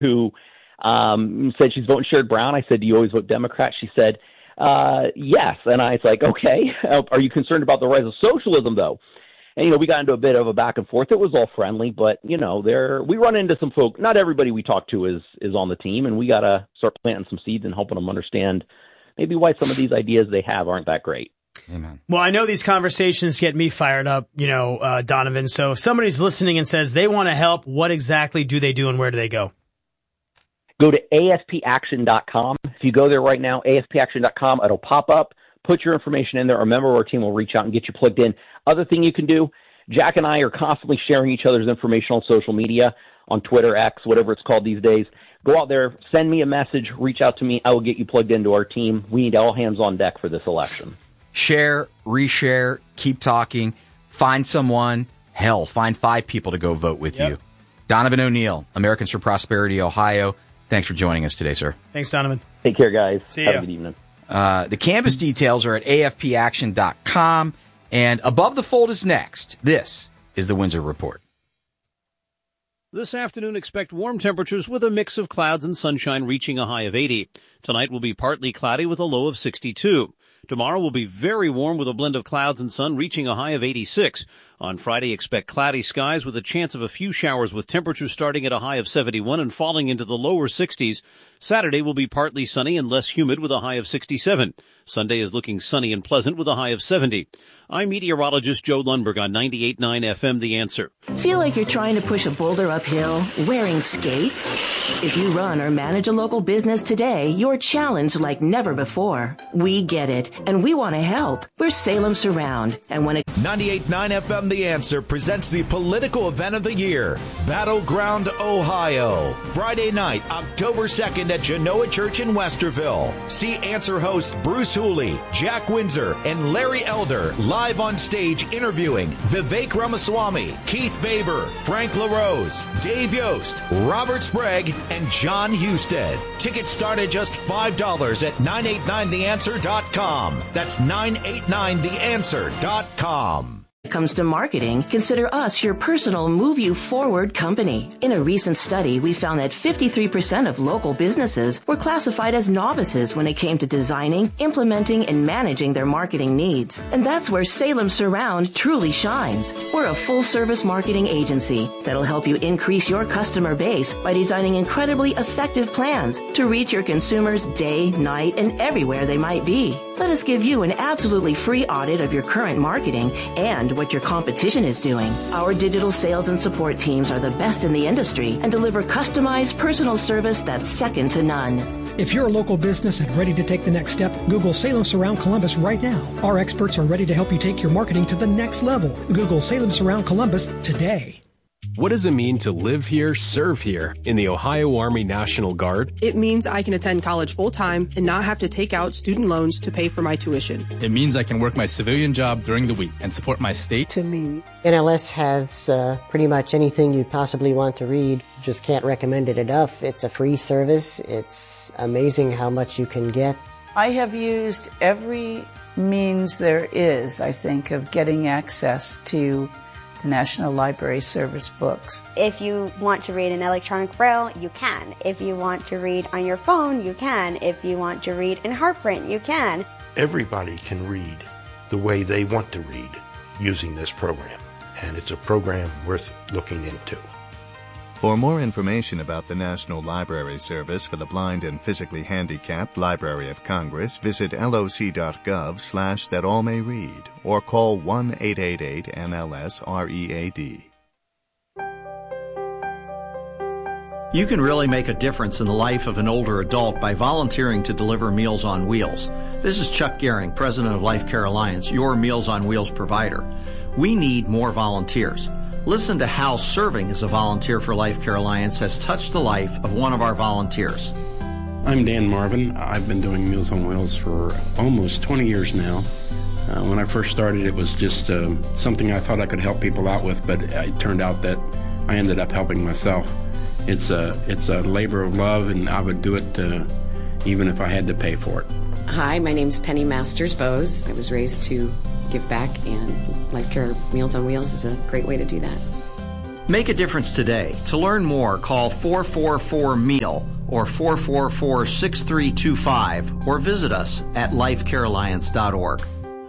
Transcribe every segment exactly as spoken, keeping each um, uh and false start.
who um, said she's voting Sherrod Brown. I said, do you always vote Democrat? She said, uh, yes. And I was like, okay, are you concerned about the rise of socialism, though? And, you know, we got into a bit of a back and forth. It was all friendly, but, you know, there we run into some folk. Not everybody we talk to is is on the team, and we got to start planting some seeds and helping them understand maybe why some of these ideas they have aren't that great. Amen. Well, I know these conversations get me fired up, you know, uh, Donovan. So if somebody's listening and says they want to help, what exactly do they do and where do they go? Go to A S P action dot com. If you go there right now, A S P action dot com, it'll pop up. Put your information in there. A member of our team will reach out and get you plugged in. Other thing you can do, Jack and I are constantly sharing each other's information on social media, on Twitter, X, whatever it's called these days. Go out there, send me a message, reach out to me. I will get you plugged into our team. We need all hands on deck for this election. Share, reshare, keep talking, find someone, hell, find five people to go vote with yep. you. Donovan O'Neill, Americans for Prosperity, Ohio. Thanks for joining us today, sir. Thanks, Donovan. Take care, guys. See Have ya. a good evening. Uh, the canvas details are at A F P action dot com. And above the fold is next. This is the Windsor Report. This afternoon, expect warm temperatures with a mix of clouds and sunshine reaching a high of eighty. Tonight will be partly cloudy with a low of sixty-two. Tomorrow will be very warm with a blend of clouds and sun reaching a high of eighty-six. On Friday, expect cloudy skies with a chance of a few showers with temperatures starting at a high of seventy-one and falling into the lower sixties. Saturday will be partly sunny and less humid with a high of sixty-seven. Sunday is looking sunny and pleasant with a high of seventy. I'm meteorologist Joe Lundberg on ninety-eight point nine F M, The Answer. Feel like you're trying to push a boulder uphill wearing skates? If you run or manage a local business today, you're challenged like never before. We get it, and we want to help. We're Salem Surround, and when it... ninety-eight point nine F M, The Answer presents the political event of the year, Battleground, Ohio. Friday night, October second at Genoa Church in Westerville. See Answer hosts Bruce Hooley, Jack Windsor, and Larry Elder live on stage interviewing Vivek Ramaswamy, Keith Baber, Frank LaRose, Dave Yost, Robert Sprague, and John Husted. Tickets start at just five dollars at nine eight nine the answer dot com. That's nine eight nine the answer dot com. comes to marketing, consider us your personal move you forward company. In a recent study, we found that fifty-three percent of local businesses were classified as novices when it came to designing, implementing, and managing their marketing needs. And that's where Salem Surround truly shines. We're a full-service marketing agency that'll help you increase your customer base by designing incredibly effective plans to reach your consumers day, night, and everywhere they might be. Let us give you an absolutely free audit of your current marketing and what your competition is doing. Our digital sales and support teams are the best in the industry and deliver customized personal service that's second to none. If you're a local business and ready to take the next step, Google Salem Surround Columbus right now. Our experts are ready to help you take your marketing to the next level. Google Salem Surround Columbus today. What does it mean to live here, serve here in the Ohio Army National Guard? It means I can attend college full-time and not have to take out student loans to pay for my tuition. It means I can work my civilian job during the week and support my state. To me, N L S has uh, pretty much anything you'd possibly want to read. Just can't recommend it enough. It's a free service. It's amazing how much you can get. I have used every means there is, I think, of getting access to the National Library Service books. If you want to read in electronic braille, you can. If you want to read on your phone, you can. If you want to read in Heartprint, you can. Everybody can read the way they want to read using this program, and it's a program worth looking into. For more information about the National Library Service for the Blind and Physically Handicapped Library of Congress, visit loc.gov slash that all may read or call one eight eight eight N L S R E A D. You can really make a difference in the life of an older adult by volunteering to deliver Meals on Wheels. This is Chuck Gehring, president of Life Care Alliance, your Meals on Wheels provider. We need more volunteers. Listen to how serving as a volunteer for Life Care Alliance has touched the life of one of our volunteers. I'm Dan Marvin. I've been doing Meals on Wheels for almost twenty years now. Uh, when I first started, it was just uh, something I thought I could help people out with, but it turned out that I ended up helping myself. It's a, it's a labor of love, and I would do it uh, even if I had to pay for it. Hi, my name's Penny Masters Bose. I was raised to give back, and Life Care Meals on Wheels is a great way to do that. Make a difference today. To learn more, call four four four M E A L or four four four, six three two five or visit us at life care alliance dot org.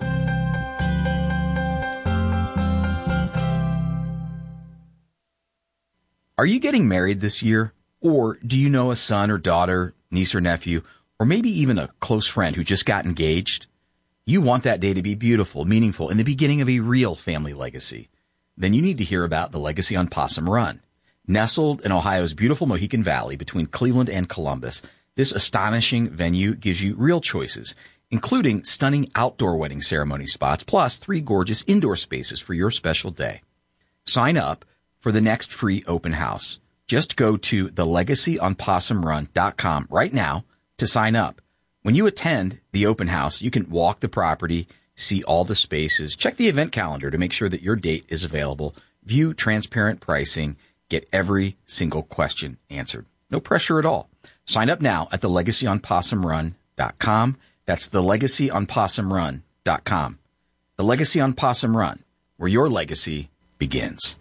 Are you getting married this year? Or do you know a son or daughter, niece or nephew, or maybe even a close friend who just got engaged? You want that day to be beautiful, meaningful, and the beginning of a real family legacy. Then you need to hear about the Legacy on Possum Run. Nestled in Ohio's beautiful Mohican Valley between Cleveland and Columbus, this astonishing venue gives you real choices, including stunning outdoor wedding ceremony spots, plus three gorgeous indoor spaces for your special day. Sign up for the next free open house. Just go to the legacy on possum run dot com right now to sign up. When you attend the open house, you can walk the property, see all the spaces, check the event calendar to make sure that your date is available, view transparent pricing, get every single question answered. No pressure at all. Sign up now at the legacy on possum run dot com. That's the legacy on possum run dot com. The Legacy on Possum Run, where your legacy begins.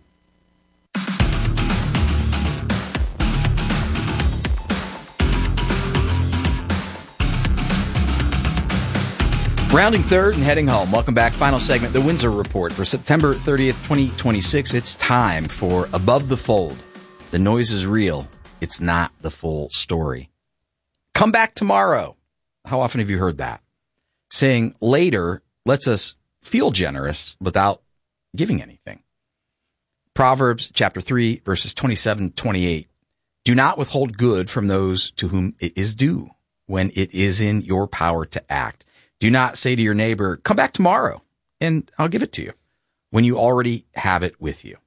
Rounding third and heading home. Welcome back. Final segment, the Windsor Report for September thirtieth, twenty twenty-six. It's time for Above the Fold. The noise is real. It's not the full story. Come back tomorrow. How often have you heard that? Saying later lets us feel generous without giving anything. Proverbs chapter three, verses twenty-seven, twenty-eight. Do not withhold good from those to whom it is due when it is in your power to act. Do not say to your neighbor, come back tomorrow, and I'll give it to you, when you already have it with you.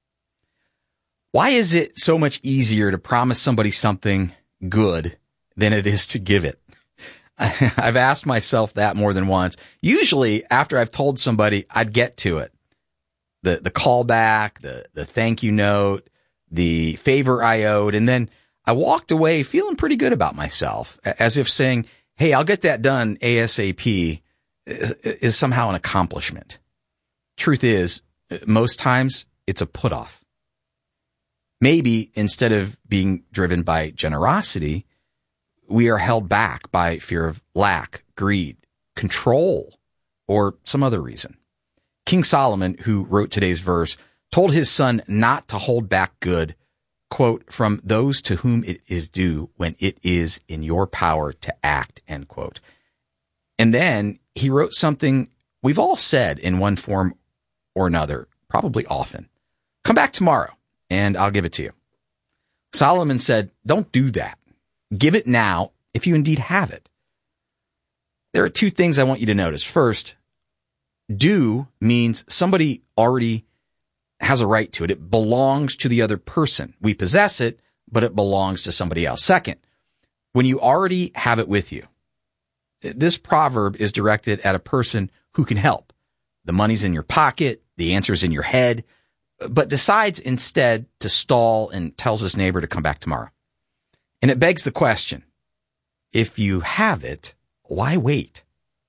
Why is it so much easier to promise somebody something good than it is to give it? I've asked myself that more than once. Usually, after I've told somebody, I'd get to it. The the callback, the, the thank you note, the favor I owed, and then I walked away feeling pretty good about myself, as if saying, hey, I'll get that done ASAP is somehow an accomplishment. Truth is, most times it's a put off. Maybe instead of being driven by generosity, we are held back by fear of lack, greed, control, or some other reason. King Solomon, who wrote today's verse, told his son not to hold back good, quote, from those to whom it is due when it is in your power to act, end quote. And then he wrote something we've all said in one form or another, probably often. Come back tomorrow, and I'll give it to you. Solomon said, don't do that. Give it now if you indeed have it. There are two things I want you to notice. First, due means somebody already has a right to it. It belongs to the other person. We possess it, but it belongs to somebody else. Second, when you already have it with you, this proverb is directed at a person who can help. The money's in your pocket, the answer's in your head, but decides instead to stall and tells his neighbor to come back tomorrow. And it begs the question, if you have it, why wait?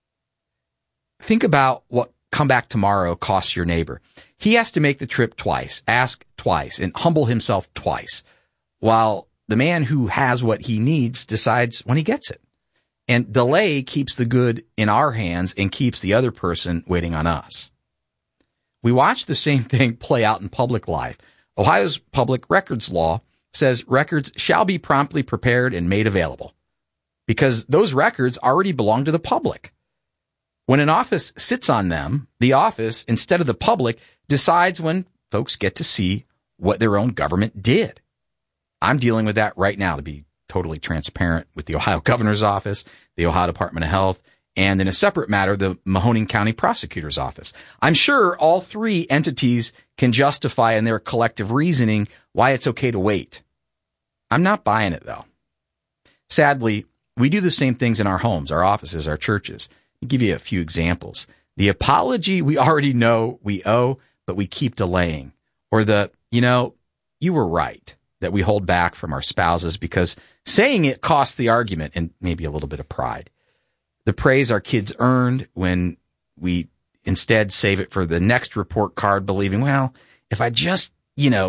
Think about what come back tomorrow costs your neighbor. He has to make the trip twice, ask twice, and humble himself twice, while the man who has what he needs decides when he gets it. And delay keeps the good in our hands and keeps the other person waiting on us. We watch the same thing play out in public life. Ohio's public records law says records shall be promptly prepared and made available because those records already belong to the public. When an office sits on them, the office, instead of the public, decides when folks get to see what their own government did. I'm dealing with that right now, to be totally transparent, with the Ohio Governor's Office, the Ohio Department of Health, and in a separate matter, the Mahoning County Prosecutor's Office. I'm sure all three entities can justify in their collective reasoning why it's okay to wait. I'm not buying it, though. Sadly, we do the same things in our homes, our offices, our churches. I'll give you a few examples. The apology we already know we owe, but we keep delaying. Or the, you know, you were right, that we hold back from our spouses because saying it costs the argument and maybe a little bit of pride. The praise our kids earned when we instead save it for the next report card, believing, well, if I just, you know,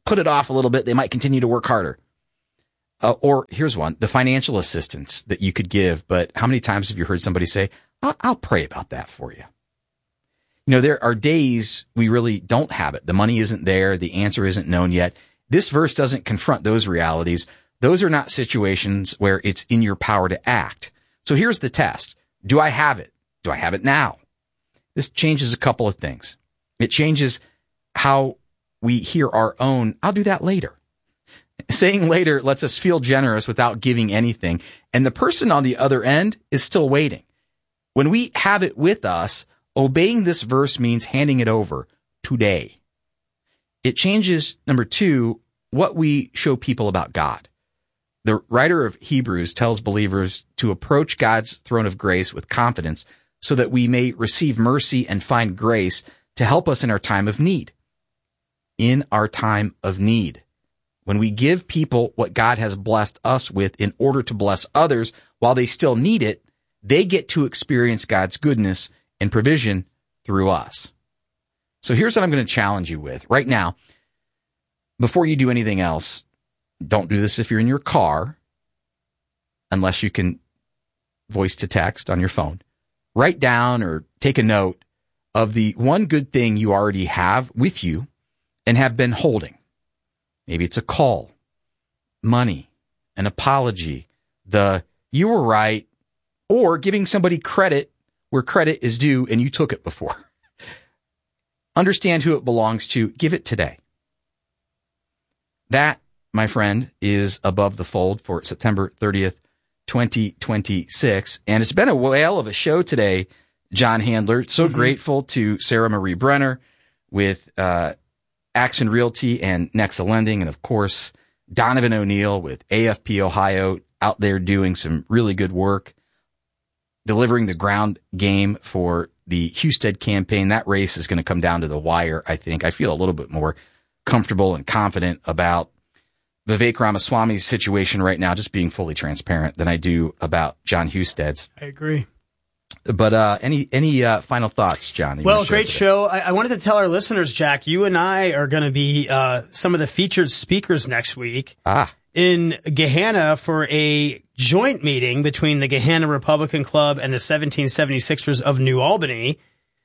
put it off a little bit, they might continue to work harder. Uh, or here's one, the financial assistance that you could give. But how many times have you heard somebody say, I'll, I'll pray about that for you? You know, there are days we really don't have it. The money isn't there. The answer isn't known yet. This verse doesn't confront those realities. Those are not situations where it's in your power to act. So here's the test. Do I have it? Do I have it now? This changes a couple of things. It changes how we hear our own, I'll do that later. Saying later lets us feel generous without giving anything. And the person on the other end is still waiting. When we have it with us, obeying this verse means handing it over today. It changes, number two, what we show people about God. The writer of Hebrews tells believers to approach God's throne of grace with confidence so that we may receive mercy and find grace to help us in our time of need. In our time of need. When we give people what God has blessed us with in order to bless others while they still need it, they get to experience God's goodness and provision through us. So here's what I'm going to challenge you with right now. Before you do anything else, don't do this if you're in your car, unless you can voice to text on your phone. Write down or take a note of the one good thing you already have with you and have been holding. Maybe it's a call, money, an apology, the you were right, or giving somebody credit where credit is due and you took it before. Understand who it belongs to. Give it today. That, my friend, is Above the Fold for September thirtieth, twenty twenty-six. And it's been a whale of a show today, John Handler. So mm-hmm. grateful to Sarah Marie Brenner with uh, Axon Realty and Nexa Lending. And, of course, Donovan O'Neill with A F P Ohio out there doing some really good work, delivering the ground game for the Husted campaign. That race is going to come down to the wire, I think. I feel a little bit more comfortable and confident about Vivek Ramaswamy's situation right now, just being fully transparent, than I do about John Husted's. I agree. But uh, any any uh, final thoughts, John? Well, great show. I, I wanted to tell our listeners, Jack, you and I are going to be uh, some of the featured speakers next week ah. in Gahanna for a joint meeting between the Gahanna Republican Club and the seventeen seventy-sixers of New Albany.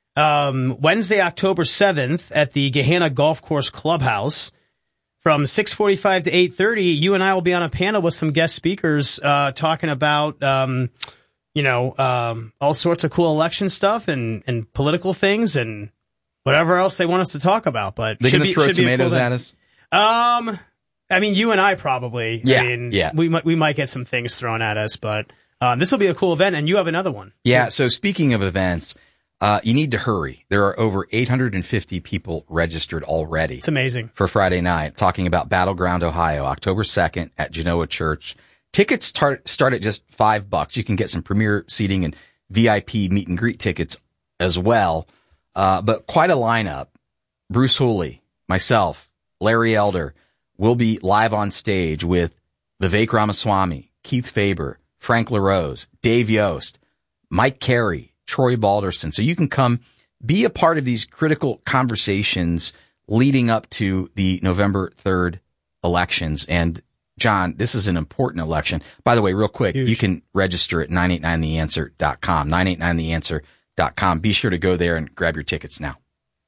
Um, Wednesday, October seventh at the Gahanna Golf Course Clubhouse from six forty-five to eight thirty. You and I will be on a panel with some guest speakers uh, talking about, um, you know, um, all sorts of cool election stuff and, and political things and whatever else they want us to talk about. But they're going to throw tomatoes at us? Um, I mean, you and I probably. Yeah, I mean, yeah. We might we might get some things thrown at us, but um, this will be a cool event, and you have another one. Yeah. So speaking of events. Uh, you need to hurry. There are over eight hundred fifty people registered already. It's amazing. For Friday night, talking about Battleground, Ohio, October second at Genoa Church. Tickets start, start at just five bucks. You can get some premier seating and V I P meet and greet tickets as well. Uh, but quite a lineup. Bruce Hooley, myself, Larry Elder will be live on stage with Vivek Ramaswamy, Keith Faber, Frank LaRose, Dave Yost, Mike Carey, Troy Balderson. So you can come be a part of these critical conversations leading up to the November third elections. And John, this is an important election. By the way, real quick, Huge. You can register at nine eight nine the answer dot com, nine eight nine the answer dot com. Be sure to go there and grab your tickets now.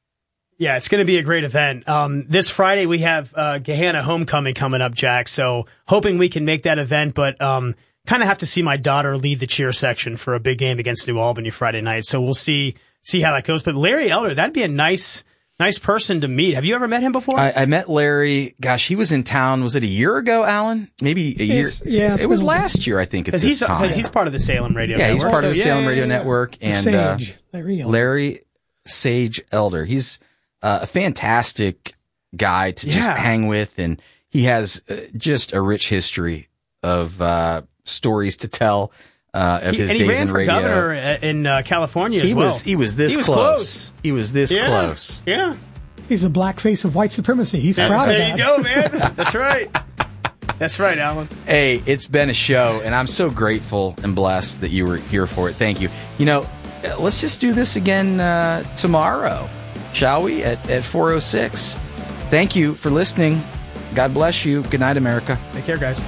Yeah, it's going to be a great event. Um, this Friday we have uh, Gahanna Homecoming coming up, Jack. So hoping we can make that event, but um, kind of have to see my daughter lead the cheer section for a big game against New Albany Friday night. So we'll see see how that goes. But Larry Elder, that'd be a nice nice person to meet. Have you ever met him before? I, I met Larry. Gosh, he was in town. Was it a year ago, Alan? Maybe a year. It's, yeah, it's it was last year, I think. At this he's, time, because he's part of the Salem Radio yeah, Network. he's part so, of the yeah, Salem yeah, Radio yeah. Network. And Sage, uh, Larry Elder. Larry Sage Elder. He's uh, a fantastic guy to just Yeah. hang with, and he has uh, just a rich history of uh, stories to tell. Uh, of He- his and days he ran in for radio. governor in uh, California as he well. was he was this he was close. close. He was this Yeah. close. Yeah. He's the black face of white supremacy. He's There- proud of there that. you go, man. That's right. That's right, Alan. Hey, it's been a show, and I'm so grateful and blessed that you were here for it. Thank you. You know, uh, let's just do this again uh, tomorrow, shall we? At at four oh six. Thank you for listening. God bless you. Good night, America. Take care, guys.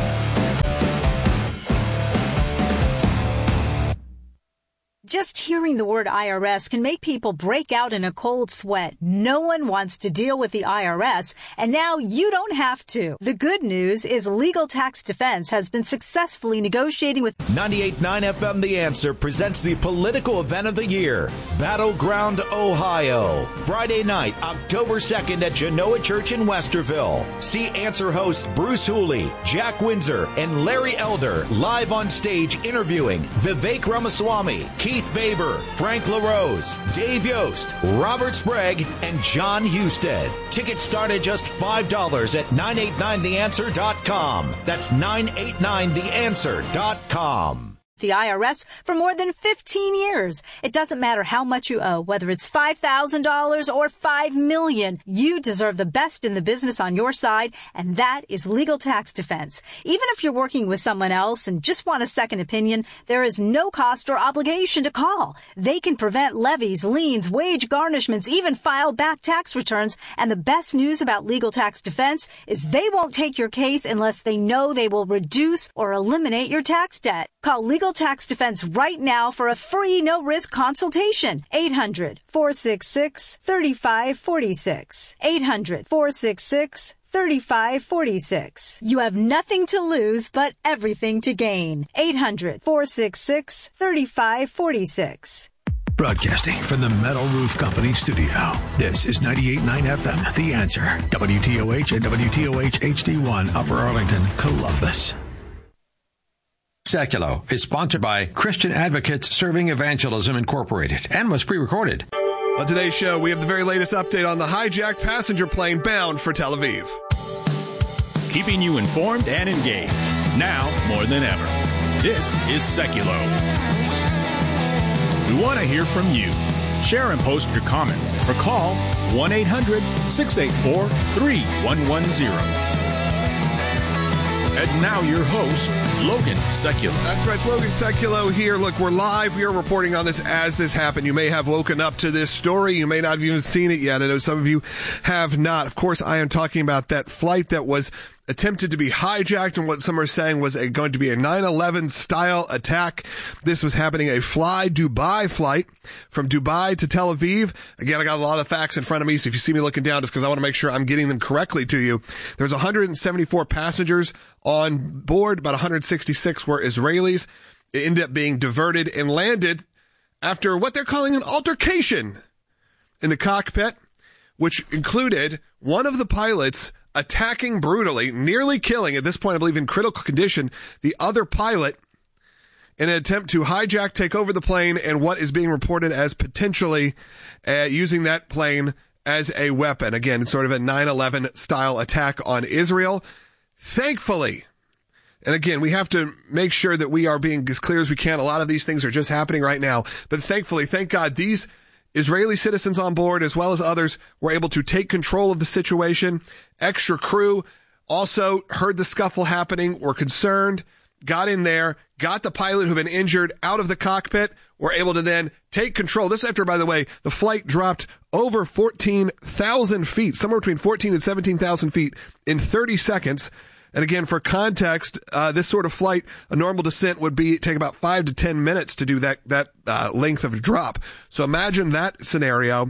Just hearing the word I R S can make people break out in a cold sweat. No one wants to deal with the I R S, and now you don't have to. The good news is Legal Tax Defense has been successfully negotiating with ninety-eight point nine F M The Answer presents the political event of the year, Battleground, Ohio. Friday night, October second at Genoa Church in Westerville. See Answer hosts Bruce Hooley, Jack Windsor, and Larry Elder live on stage interviewing Vivek Ramaswamy, Keith Baber, Frank LaRose, Dave Yost, Robert Sprague, and John Husted. Tickets start at just five dollars at nine eight nine the answer dot com. That's nine eight nine the answer dot com. the I R S for more than fifteen years. It doesn't matter how much you owe, whether it's five thousand dollars or five million dollars. You deserve the best in the business on your side, and that is Legal Tax Defense. Even if you're working with someone else and just want a second opinion, there is no cost or obligation to call. They can prevent levies, liens, wage garnishments, even file back tax returns. And the best news about Legal Tax Defense is they won't take your case unless they know they will reduce or eliminate your tax debt. Call Legal Tax Defense right now for a free no-risk consultation. eight hundred, four six six, three five four six. eight hundred, four six six, three five four six. You have nothing to lose but everything to gain. eight hundred, four six six, three five four six. Broadcasting from the Metal Roof Company studio. This is ninety-eight point nine F M, The Answer. W T O H and W T O H H D one, Upper Arlington, Columbus. Seculo is sponsored by Christian Advocates Serving Evangelism Incorporated and was pre-recorded. On today's show, we have the very latest update on the hijacked passenger plane bound for Tel Aviv. Keeping you informed and engaged, now more than ever. This is Seculo. We want to hear from you. Share and post your comments or call one eight hundred, six eight four, three one one zero. And now your host, Logan Sekulow. That's right, it's Logan Sekulow here. Look, we're live. We are reporting on this as this happened. You may have woken up to this story. You may not have even seen it yet. I know some of you have not. Of course, I am talking about that flight that was attempted to be hijacked and what some are saying was a, going to be a nine eleven style attack. This was happening, a Fly Dubai flight from Dubai to Tel Aviv. Again, I got a lot of facts in front of me, so if you see me looking down, it's because I want to make sure I'm getting them correctly to you. There's one hundred seventy-four passengers on board. About one hundred sixty-six were Israelis. It ended up being diverted and landed after what they're calling an altercation in the cockpit, which included one of the pilots attacking brutally, nearly killing, at this point I believe in critical condition, the other pilot in an attempt to hijack, take over the plane, and what is being reported as potentially uh, using that plane as a weapon. Again, it's sort of a nine eleven style attack on Israel. Thankfully, and again, we have to make sure that we are being as clear as we can. A lot of these things are just happening right now. But thankfully, thank God, these Israeli citizens on board, as well as others, were able to take control of the situation. Extra crew also heard the scuffle happening, were concerned, got in there, got the pilot who'd been injured out of the cockpit, were able to then take control. This after, by the way, the flight dropped over fourteen thousand feet, somewhere between fourteen and seventeen thousand feet in thirty seconds. And again, for context, uh, this sort of flight, a normal descent would be take about five to ten minutes to do that, that, uh, length of a drop. So imagine that scenario.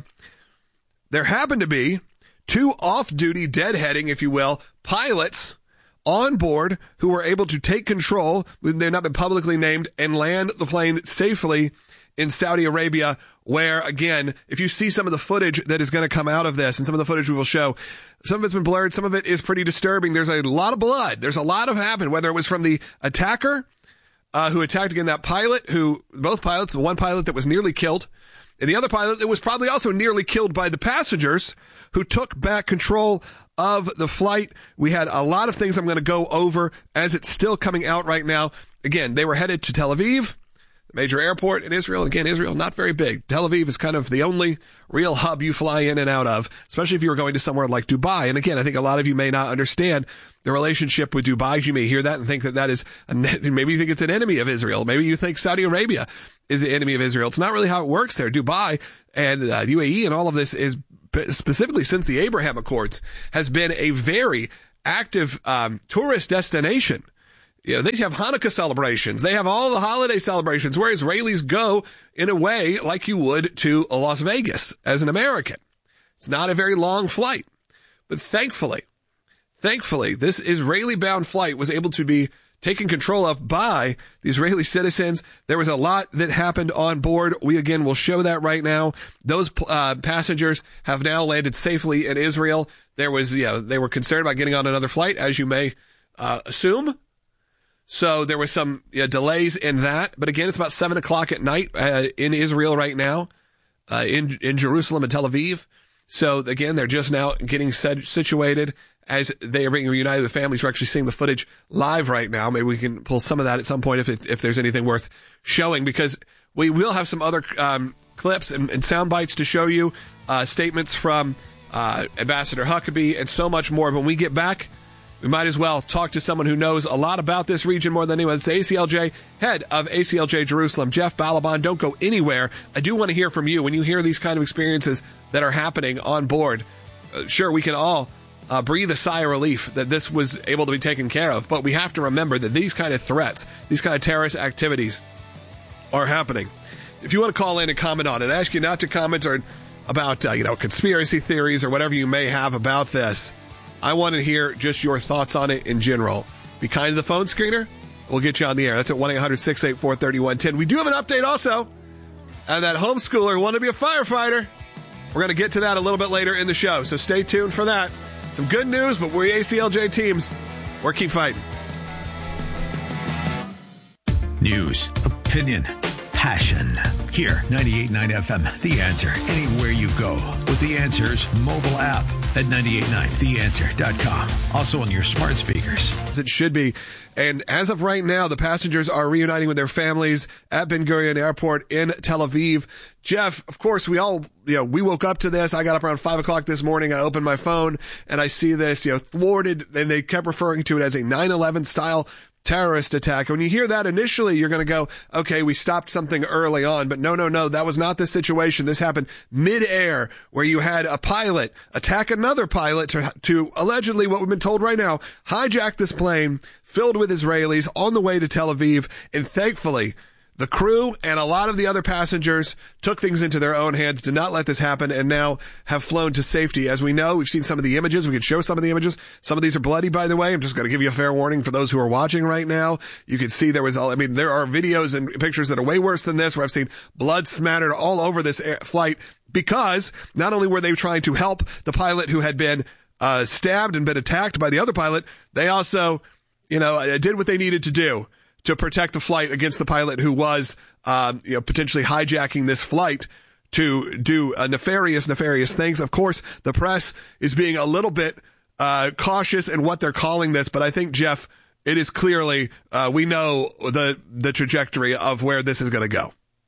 There happened to be two off-duty, deadheading, if you will, pilots on board who were able to take control, they've not been publicly named, and land the plane safely in Saudi Arabia, where, again, if you see some of the footage that is going to come out of this, and some of the footage we will show, some of it's been blurred, some of it is pretty disturbing. There's a lot of blood. There's a lot of happened, whether it was from the attacker, uh, who attacked again that pilot, who, both pilots, the one pilot that was nearly killed, and the other pilot that was probably also nearly killed by the passengers who took back control of the flight. We had a lot of things I'm going to go over as it's still coming out right now. Again, they were headed to Tel Aviv, major airport in Israel. Again, Israel, not very big. Tel Aviv is kind of the only real hub you fly in and out of, especially if you were going to somewhere like Dubai. And again, I think a lot of you may not understand the relationship with Dubai. You may hear that and think that that is, a, maybe you think it's an enemy of Israel. Maybe you think Saudi Arabia is an enemy of Israel. It's not really how it works there. Dubai and uh, U A E and all of this is specifically since the Abraham Accords, has been a very active um, tourist destination. You know, they have Hanukkah celebrations. They have all the holiday celebrations where Israelis go in a way like you would to Las Vegas as an American. It's not a very long flight. But thankfully, thankfully, this Israeli-bound flight was able to be taken control of by the Israeli citizens. There was a lot that happened on board. We, again, will show that right now. Those uh, passengers have now landed safely in Israel. There was, you know, they were concerned about getting on another flight, as you may uh, assume. So there was some you know, delays in that. But again, it's about seven o'clock at night uh, in Israel right now, uh, in, in Jerusalem and Tel Aviv. So again, they're just now getting set, situated as they are being reunited with families. We're actually seeing the footage live right now. Maybe we can pull some of that at some point if it, if there's anything worth showing, because we will have some other um, clips and, and sound bites to show you, uh, statements from uh, Ambassador Huckabee and so much more. But when we get back, we might as well talk to someone who knows a lot about this region more than anyone. It's the A C L J head of A C L J Jerusalem, Jeff Balaban. Don't go anywhere. I do want to hear from you when you hear these kind of experiences that are happening on board. Uh, sure, we can all uh, breathe a sigh of relief that this was able to be taken care of, but we have to remember that these kind of threats, these kind of terrorist activities are happening. If you want to call in and comment on it, I ask you not to comment or about uh, you know conspiracy theories or whatever you may have about this. I want to hear just your thoughts on it in general. Be kind to the phone screener. We'll get you on the air. That's at one eight hundred six eight four three one one zero. We do have an update also. And that homeschooler who wanted to be a firefighter. We're going to get to that a little bit later in the show. So stay tuned for that. Some good news, but we're A C L J teams. We're keep fighting. News, opinion, passion. Here, ninety-eight point nine F M, The Answer. Anywhere you go with The Answer's mobile app at nine eight nine the answer dot com. Also on your smart speakers. As it should be. And as of right now, the passengers are reuniting with their families at Ben Gurion Airport in Tel Aviv. Jeff, of course, we all, you know, we woke up to this. I got up around five o'clock this morning. I opened my phone and I see this, you know, thwarted, and they kept referring to it as a nine eleven style terrorist attack. When you hear that initially, you're going to go, okay, we stopped something early on, but no, no, no, that was not the situation. This happened mid-air where you had a pilot attack another pilot to, to allegedly, what we've been told right now, hijack this plane filled with Israelis on the way to Tel Aviv. And thankfully, the crew and a lot of the other passengers took things into their own hands, did not let this happen, and now have flown to safety. As we know, we've seen some of the images. We could show some of the images. Some of these are bloody, by the way. I'm just going to give you a fair warning for those who are watching right now. You can see there was, I mean, there are videos and pictures that are way worse than this, where I've seen blood smattered all over this air, flight, because not only were they trying to help the pilot who had been uh, stabbed and been attacked by the other pilot, they also, you know, did what they needed to do to protect the flight against the pilot who was, um, you know, potentially hijacking this flight to do uh, nefarious, nefarious things. Of course, the press is being a little bit uh, cautious in what they're calling this, but I think, Jeff, it is clearly, uh, we know the the trajectory of where this is going to go.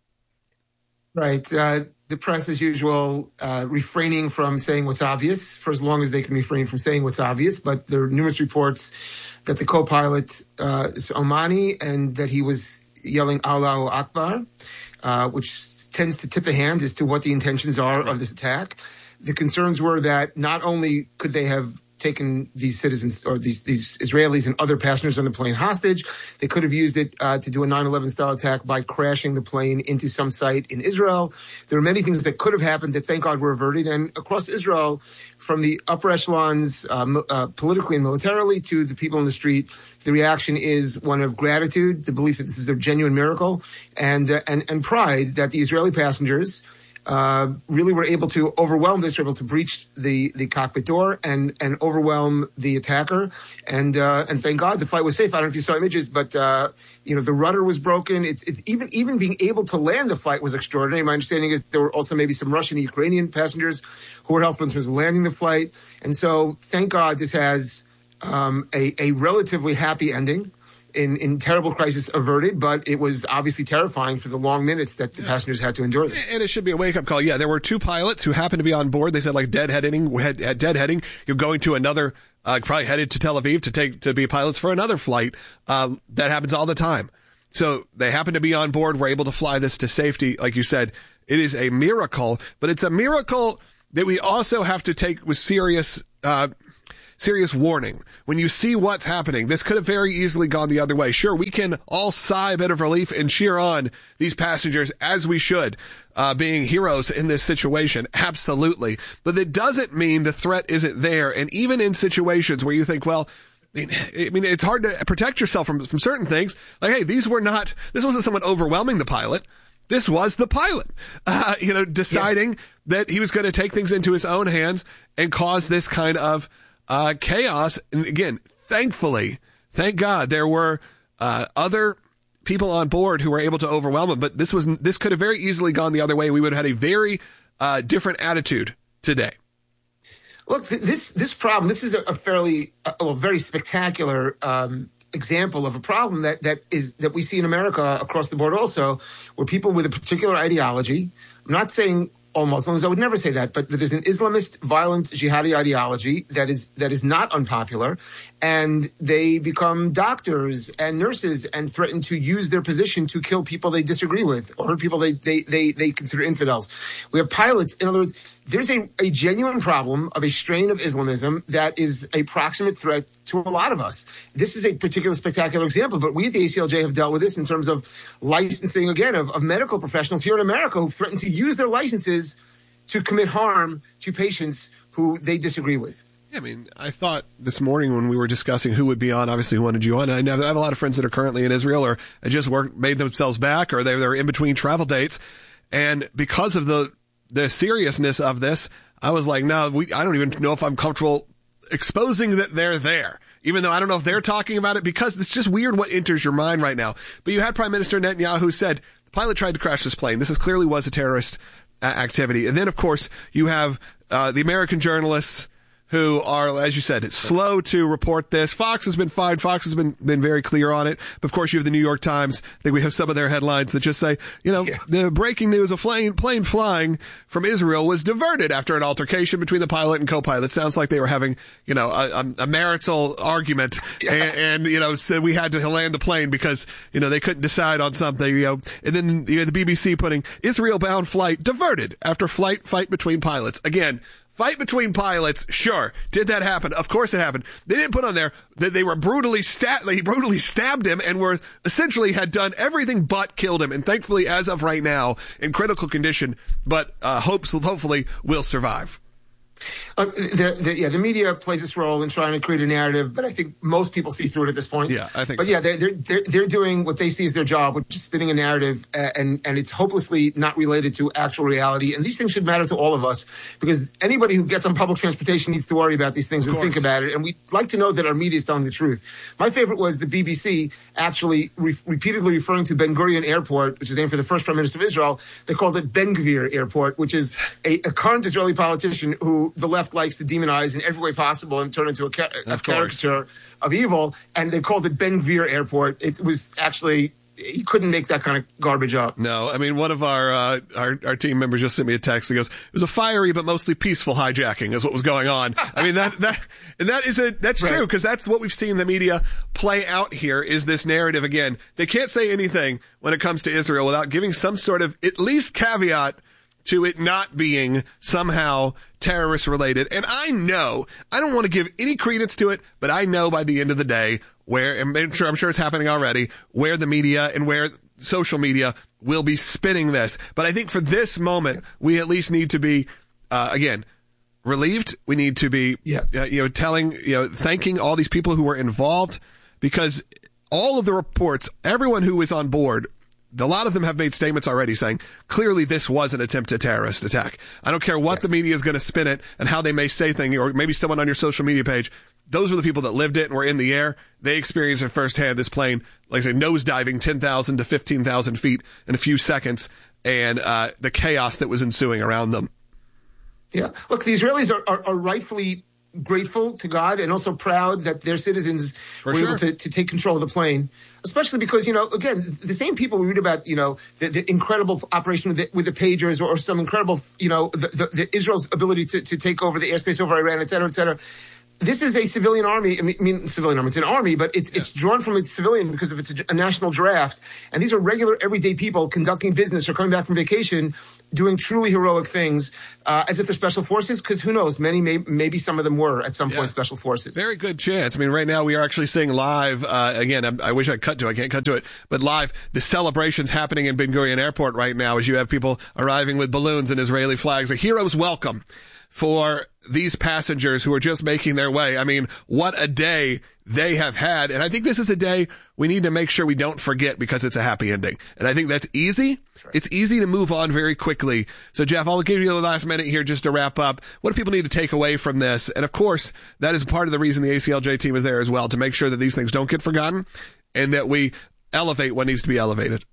Right. Uh, the press, as usual, uh, refraining from saying what's obvious for as long as they can refrain from saying what's obvious. But there are numerous reports that the co-pilot uh, is Omani and that he was yelling Allahu Akbar, uh, which tends to tip the hand as to what the intentions are of this attack. The concerns were that not only could they have taken these citizens or these, these Israelis and other passengers on the plane hostage, they could have used it uh, to do a nine eleven style attack by crashing the plane into some site in Israel. There are many things that could have happened that, thank God, were averted. And across Israel, from the upper echelons, uh, uh, politically and militarily, to the people in the street, the reaction is one of gratitude, the belief that this is a genuine miracle, and uh, and and pride that the Israeli passengers Uh, really were able to overwhelm this, were able to breach the, the cockpit door and, and overwhelm the attacker. And, uh, and thank God the flight was safe. I don't know if you saw images, but, uh, you know, the rudder was broken. It's, it's even, even being able to land the flight was extraordinary. My understanding is there were also maybe some Russian and Ukrainian passengers who were helpful in terms of landing the flight. And so thank God this has, um, a, a relatively happy ending. In, in terrible crisis averted, but it was obviously terrifying for the long minutes that the yeah. passengers had to endure this. And it should be a wake-up call. Yeah, there were two pilots who happened to be on board. They said, like, deadheading, had, had deadheading. You're going to another, uh, probably headed to Tel Aviv to take, to be pilots for another flight. Uh, that happens all the time. So they happen to be on board, were able to fly this to safety. Like you said, it is a miracle, but it's a miracle that we also have to take with serious, uh, serious warning. When you see what's happening, this could have very easily gone the other way. Sure, we can all sigh a bit of relief and cheer on these passengers as we should, uh, being heroes in this situation. Absolutely. But that doesn't mean the threat isn't there. And even in situations where you think, well, I mean, I mean, it's hard to protect yourself from, from certain things. Like, hey, these were not, this wasn't someone overwhelming the pilot. This was the pilot, uh, you know, deciding yeah. that he was going to take things into his own hands and cause this kind of Uh, chaos. And again, thankfully, thank God there were, uh, other people on board who were able to overwhelm him. But this was, this could have very easily gone the other way. We would have had a very, uh, different attitude today. Look, this, this problem, this is a, a fairly, uh, well, very spectacular, um, example of a problem that, that is, that we see in America across the board also, where people with a particular ideology, I'm not saying all Muslims, I would never say that, but there's an Islamist, violent, jihadi ideology that is that is not unpopular, and they become doctors and nurses and threaten to use their position to kill people they disagree with or hurt people they they they, they consider infidels. We have pilots. In other words, there's a, a genuine problem of a strain of Islamism that is a proximate threat to a lot of us. This is a particular spectacular example, but we at the A C L J have dealt with this in terms of licensing, again, of, of medical professionals here in America who threaten to use their licenses to commit harm to patients who they disagree with. I mean, I thought this morning when we were discussing who would be on, obviously who wanted you on, and I have a lot of friends that are currently in Israel or just worked, made themselves back, or they're, they're in between travel dates. And because of the, the seriousness of this, I was like, no, we, I don't even know if I'm comfortable exposing that they're there, even though I don't know if they're talking about it, because it's just weird what enters your mind right now. But you had Prime Minister Netanyahu said, the pilot tried to crash this plane. This is clearly was a terrorist uh, activity. And then, of course, you have uh, the American journalists who are, as you said, slow to report this. Fox has been fine. Fox has been, been very clear on it. But of course, you have the New York Times. I think we have some of their headlines that just say, you know, yeah. the breaking news, a plane, plane flying from Israel was diverted after an altercation between the pilot and co-pilot. Sounds like they were having, you know, a, a marital argument. Yeah. And, and, you know, so we had to land the plane because, you know, they couldn't decide on something, you know. And then you know, the B B C putting Israel-bound flight diverted after flight fight between pilots. Again, fight between pilots, sure. Did that happen? Of course it happened. They didn't put on there that they were brutally stat, they brutally stabbed him and were essentially had done everything but killed him. And thankfully, as of right now, in critical condition, but uh, hopes hopefully will survive. Uh, the, the, yeah, the media plays this role in trying to create a narrative, but I think most people see through it at this point. Yeah, I think But so. yeah, they're, they're, they're doing what they see as their job, which is spinning a narrative, uh, and, and it's hopelessly not related to actual reality. And these things should matter to all of us, because anybody who gets on public transportation needs to worry about these things and think about it. And we'd like to know that our media is telling the truth. My favorite was the B B C actually re- repeatedly referring to Ben Gurion Airport, which is named for the first Prime Minister of Israel. They called it Ben Gvir Airport, which is a, a current Israeli politician who the left likes to demonize in every way possible and turn into a, ca- a caricature of evil. And they called it Ben Gvir Airport. It was actually, you couldn't make that kind of garbage up. No, I mean, one of our, uh, our, our team members just sent me a text that goes, it was a fiery but mostly peaceful hijacking is what was going on. I mean, that, that, and that is a, that's right. True, because that's what we've seen the media play out here is this narrative again. They can't say anything when it comes to Israel without giving some sort of at least caveat to it not being somehow terrorist related. And I know, I don't want to give any credence to it, but I know by the end of the day where, and I'm sure, I'm sure it's happening already, where the media and where social media will be spinning this. But I think for this moment, we at least need to be, uh, again, relieved. We need to be, yeah. uh, you know, telling, you know, thanking all these people who were involved, because all of the reports, everyone who was on board, a lot of them have made statements already saying, clearly this was an attempt at terrorist attack. I don't care what yeah. the media is going to spin it and how they may say things, or maybe someone on your social media page. Those were the people that lived it and were in the air. They experienced it firsthand, this plane, like I say, nosediving ten thousand to fifteen thousand feet in a few seconds, and uh, the chaos that was ensuing around them. Yeah. Look, the Israelis are, are, are rightfully grateful to God and also proud that their citizens For were sure. able to, to take control of the plane, especially because, you know, again, the same people we read about, you know, the, the incredible operation with the, with the pagers, or, or some incredible, you know, the, the, the Israel's ability to, to take over the airspace over Iran, et cetera, et cetera. this is a civilian army. I mean, I mean, civilian army. It's an army, but it's yeah. it's drawn from its civilian because of it's a, a national draft. And these are regular, everyday people conducting business or coming back from vacation, doing truly heroic things, uh, as if they're special forces. Because who knows? Many, may, maybe some of them were at some yeah. point special forces. Very good chance. I mean, right now we are actually seeing live. Uh, again, I, I wish I cut to. I can't cut to it, but live the celebrations happening in Ben Gurion Airport right now as you have people arriving with balloons and Israeli flags. A hero's welcome for these passengers who are just making their way. I mean, what a day they have had. And I think this is a day we need to make sure we don't forget because it's a happy ending. And I think that's easy. That's right. It's easy to move on very quickly. So, Jeff, I'll give you the last minute here just to wrap up. What do people need to take away from this? And, of course, that is part of the reason the A C L J team is there as well, to make sure that these things don't get forgotten and that we elevate what needs to be elevated.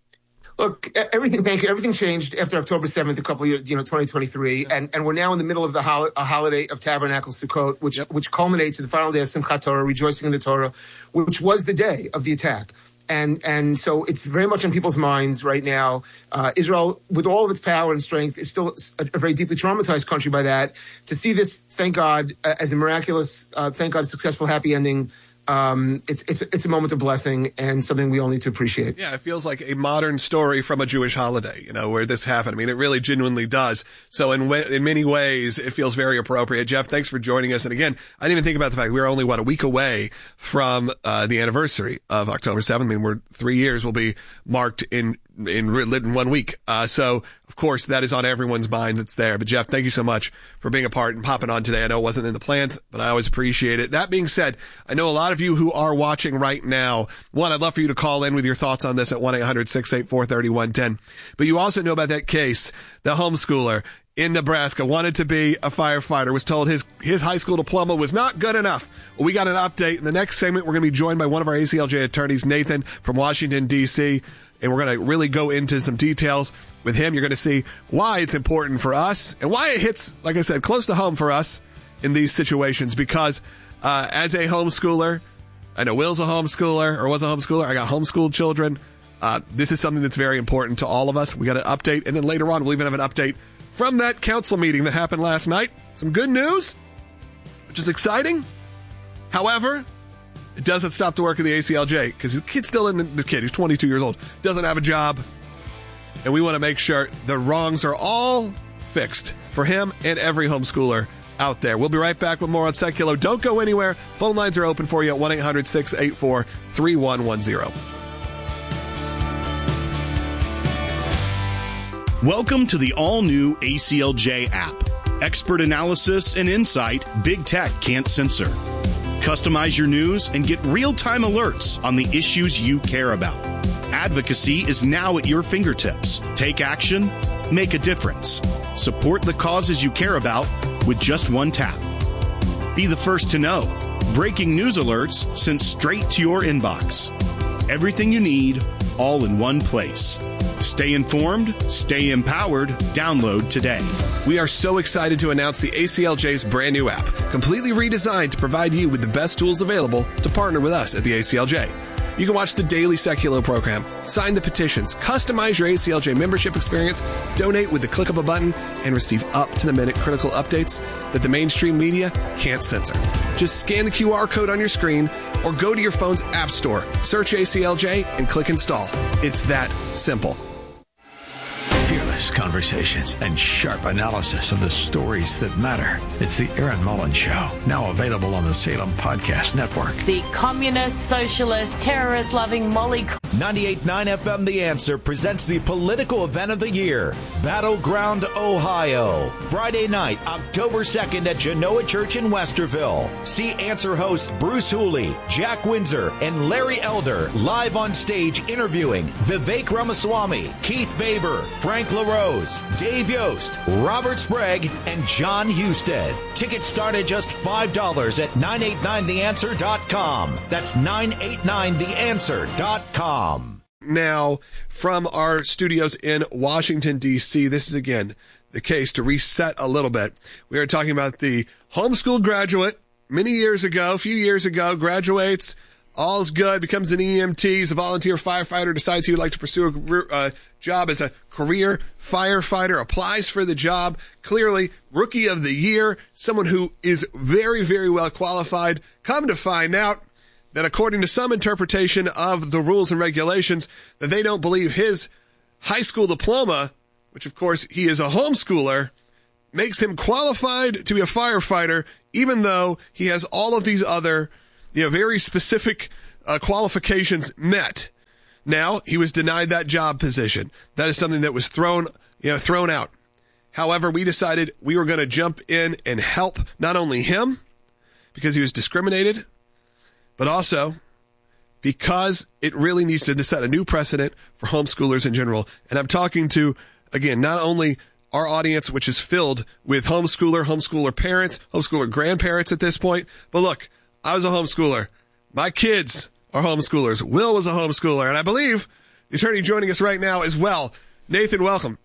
Look, everything, thank you. Everything changed after October seventh, a couple of years, you know, twenty twenty-three. Yeah. And, and we're now in the middle of the hol- a holiday of Tabernacles Sukkot, which, yep. which culminates in the final day of Simchat Torah, rejoicing in the Torah, which was the day of the attack. And, and so it's very much on people's minds right now. Uh, Israel, with all of its power and strength, is still a, a very deeply traumatized country by that. To see this, thank God, uh, as a miraculous, uh, thank God, successful, happy ending, Um, it's, it's, it's a moment of blessing and something we all need to appreciate. Yeah, it feels like a modern story from a Jewish holiday, you know, where this happened. I mean, it really genuinely does. So in w- in many ways, it feels very appropriate. Jeff, thanks for joining us. And again, I didn't even think about the fact we were only, what, a week away from, uh, the anniversary of October seventh. I mean, we're three years will be marked in, in, in one week. Uh, so of course that is on everyone's mind that's there. But Jeff, thank you so much for being a part and popping on today. I know it wasn't in the plans, but I always appreciate it. That being said, I know a lot of you who are watching right now. One, I'd love for you to call in with your thoughts on this at one eight hundred six eight four three one one zero. But you also know about that case, the homeschooler in Nebraska wanted to be a firefighter, was told his, his high school diploma was not good enough. Well, we got an update. In the next segment, we're going to be joined by one of our A C L J attorneys, Nathan from Washington, D C, and we're going to really go into some details with him. You're going to see why it's important for us and why it hits, like I said, close to home for us in these situations. Because uh, as a homeschooler, I know Will's a homeschooler or was a homeschooler. I got homeschooled children. Uh, this is something that's very important to all of us. We got an update. And then later on, we'll even have an update from that council meeting that happened last night. Some good news, which is exciting. However, it doesn't stop the work of the A C L J because the kid's still in the kid. He's twenty-two years old, doesn't have a job. And we want to make sure the wrongs are all fixed for him and every homeschooler out there. We'll be right back with more on Secular. Don't go anywhere. Phone lines are open for you at one eight hundred six eight four three one one zero. Welcome to the all-new A C L J app. Expert analysis and insight big tech can't censor. Customize your news and get real-time alerts on the issues you care about. Advocacy is now at your fingertips. Take action, make a difference. Support the causes you care about with just one tap. Be the first to know. Breaking news alerts sent straight to your inbox. Everything you need, all in one place. Stay informed, stay empowered, download today. We are so excited to announce the A C L J's brand new app, completely redesigned to provide you with the best tools available to partner with us at the A C L J. You can watch the daily Secular program, sign the petitions, customize your A C L J membership experience, donate with the click of a button, and receive up-to-the-minute critical updates that the mainstream media can't censor. Just scan the Q R code on your screen or go to your phone's app store, search A C L J, and click install. It's that simple. Fearless conversations and sharp analysis of the stories that matter. It's the Aaron Mullins Show, now available on the Salem Podcast Network. The communist, socialist, terrorist-loving Molly... ninety-eight point nine F M The Answer presents the political event of the year, Battleground, Ohio. Friday night, October second at Genoa Church in Westerville. See Answer hosts Bruce Hooley, Jack Windsor, and Larry Elder live on stage interviewing Vivek Ramaswamy, Keith Baber, Frank LaRose, Dave Yost, Robert Sprague, and John Husted. Tickets start at just five dollars at nine eight nine the answer dot com. That's nine eight nine the answer dot com. Now, from our studios in Washington, D C, this is again the case to reset a little bit. We are talking about the homeschool graduate many years ago, a few years ago, graduates All's good, becomes an E M T, is a volunteer firefighter, decides he would like to pursue a career, uh, job as a career firefighter, applies for the job. Clearly, rookie of the year, someone who is very, very well qualified. Come to find out that according to some interpretation of the rules and regulations, that they don't believe his high school diploma, which of course he is a homeschooler, makes him qualified to be a firefighter, even though he has all of these other, you know, very specific uh, qualifications met. Now, he was denied that job position. That is something that was thrown, you know, thrown out. However, we decided we were going to jump in and help not only him because he was discriminated, but also because it really needs to set a new precedent for homeschoolers in general. And I'm talking to, again, not only our audience, which is filled with homeschooler, homeschooler parents, homeschooler grandparents at this point, but look, I was a homeschooler. My kids are homeschoolers. Will was a homeschooler, and I believe the attorney joining us right now as well. Nathan, welcome.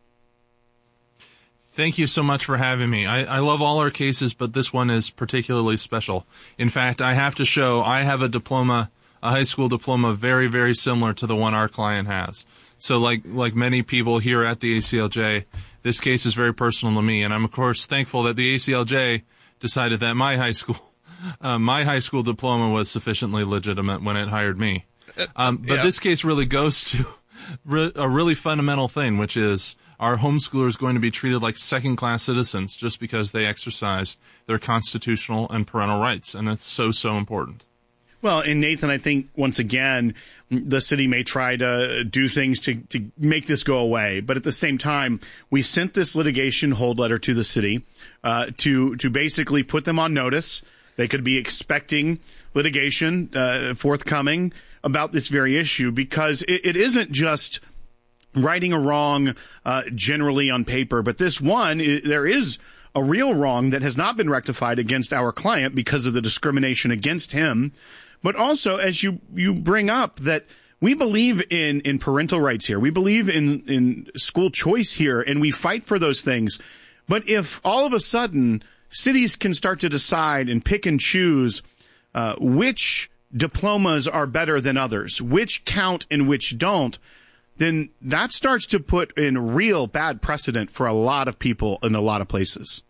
Thank you so much for having me. I, I love all our cases, but this one is particularly special. In fact, I have to show I have a diploma, a high school diploma, very, very similar to the one our client has. So like like many people here at the A C L J, this case is very personal to me, and I'm, of course, thankful that the A C L J decided that my high school uh, my high school diploma was sufficiently legitimate when it hired me. Um, but yeah. This case really goes to re- a really fundamental thing, which is our homeschoolers going to be treated like second-class citizens just because they exercise their constitutional and parental rights, and that's so, so important. Well, and Nathan, I think, once again, the city may try to do things to, to make this go away. But at the same time, we sent this litigation hold letter to the city uh, to to basically put them on notice. They could be expecting litigation uh, forthcoming about this very issue, because it, it isn't just righting a wrong uh, generally on paper, but this one, it, there is a real wrong that has not been rectified against our client because of the discrimination against him. But also, as you, you bring up, that we believe in, in parental rights here. We believe in, in school choice here, and we fight for those things. But if all of a sudden cities can start to decide and pick and choose uh, which diplomas are better than others, which count and which don't, then that starts to put in real bad precedent for a lot of people in a lot of places.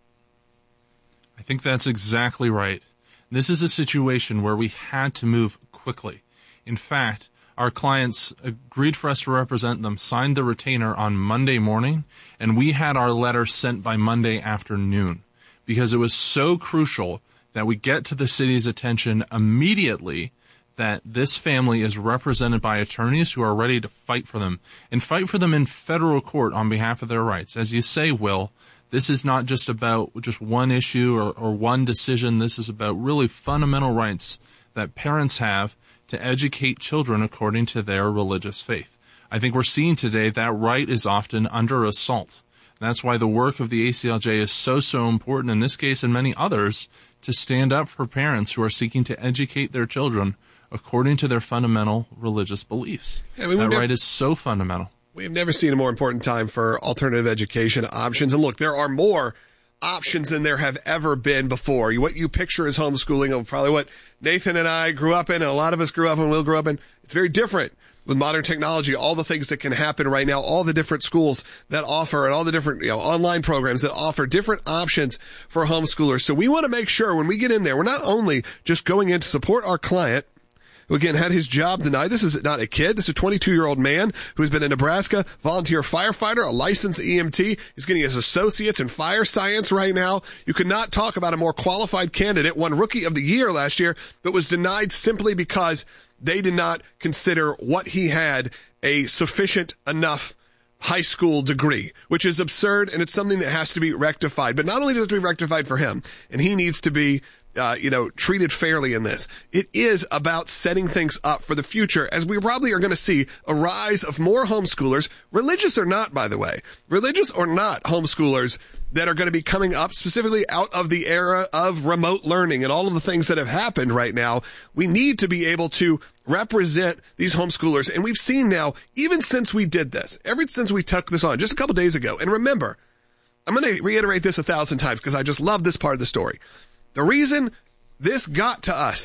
I think that's exactly right. This is a situation where we had to move quickly. In fact, our clients agreed for us to represent them, signed the retainer on Monday morning, and we had our letter sent by Monday afternoon because it was so crucial that we get to the city's attention immediately that this family is represented by attorneys who are ready to fight for them and fight for them in federal court on behalf of their rights. As you say, Will, this is not just about just one issue or, or one decision. This is about really fundamental rights that parents have to educate children according to their religious faith. I think we're seeing today that right is often under assault. That's why the work of the A C L J is so, so important in this case and many others to stand up for parents who are seeking to educate their children according to their fundamental religious beliefs. Yeah, I mean, that never, right is so fundamental. We have never seen a more important time for alternative education options. And look, there are more options than there have ever been before. What you picture as homeschooling is probably what Nathan and I grew up in, and a lot of us grew up in, Will grew up in. It's very different with modern technology, all the things that can happen right now, all the different schools that offer, and all the different, you know, online programs that offer different options for homeschoolers. So we want to make sure when we get in there, we're not only just going in to support our client, who again had his job denied. This is not a kid. This is a twenty-two-year-old man who's been a Nebraska volunteer firefighter, a licensed E M T. He's getting his associates in fire science right now. You could not talk about a more qualified candidate, won Rookie of the Year last year, but was denied simply because they did not consider what he had a sufficient enough high school degree, which is absurd, and it's something that has to be rectified. But not only does it have to be rectified for him, and he needs to be Uh, you know, treated fairly in this. It is about setting things up for the future, as we probably are going to see a rise of more homeschoolers, religious or not, by the way, religious or not homeschoolers that are going to be coming up specifically out of the era of remote learning and all of the things that have happened right now. We need to be able to represent these homeschoolers. And we've seen now, even since we did this, ever since we took this on just a couple days ago. And remember, I'm going to reiterate this a thousand times because I just love this part of the story. The reason this got to us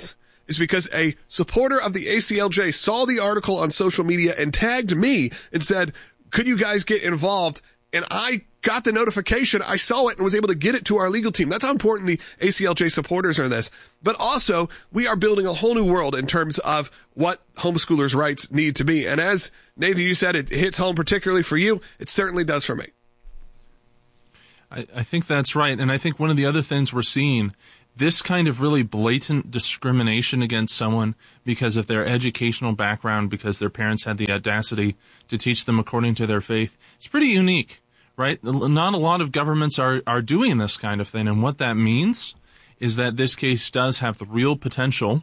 is because a supporter of the A C L J saw the article on social media and tagged me and said, could you guys get involved? And I got the notification. I saw it and was able to get it to our legal team. That's how important the A C L J supporters are in this. But also, we are building a whole new world in terms of what homeschoolers' rights need to be. And as Nathan, you said, it hits home particularly for you. It certainly does for me. I, I think that's right. And I think one of the other things we're seeing, this kind of really blatant discrimination against someone because of their educational background, because their parents had the audacity to teach them according to their faith, it's pretty unique, right? Not a lot of governments are, are doing this kind of thing. And what that means is that this case does have the real potential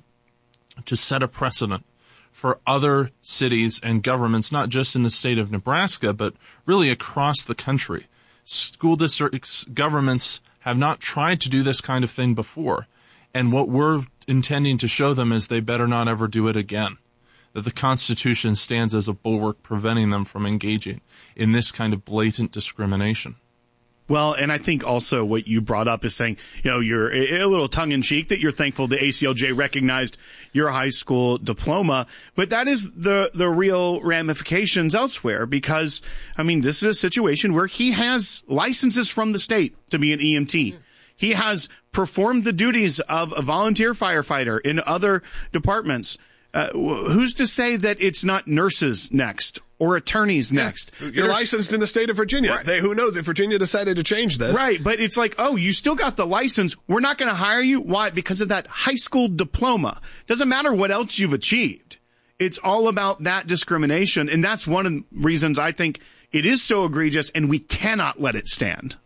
to set a precedent for other cities and governments, not just in the state of Nebraska, but really across the country. School districts, governments have not tried to do this kind of thing before. And what we're intending to show them is they better not ever do it again. That the Constitution stands as a bulwark preventing them from engaging in this kind of blatant discrimination. Well, and I think also what you brought up is saying, you know, you're a little tongue-in-cheek that you're thankful the A C L J recognized your high school diploma, but that is the the real ramifications elsewhere because, I mean, this is a situation where he has licenses from the state to be an E M T. He has performed the duties of a volunteer firefighter in other departments. Uh, who's to say that it's not nurses next or attorneys next? Yeah. You're There's, licensed in the state of Virginia. Right. They, who knows if Virginia decided to change this. Right, but it's like, oh, you still got the license. We're not going to hire you. Why? Because of that high school diploma. Doesn't matter what else you've achieved. It's all about that discrimination, and that's one of the reasons I think it is so egregious, and we cannot let it stand.